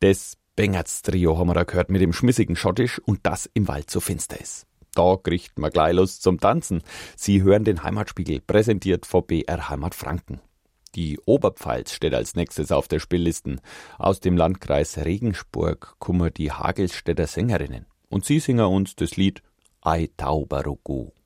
Das Bengerts-Trio haben wir da gehört mit dem schmissigen Schottisch und das im Wald so finster ist. Da kriegt man gleich Lust zum Tanzen. Sie hören den Heimatspiegel, präsentiert von BR Heimat Franken. Die Oberpfalz steht als nächstes auf der Spiellisten. Aus dem Landkreis Regensburg kommen die Hagelstädter Sängerinnen. Und sie singen uns das Lied Ai Tauberugu.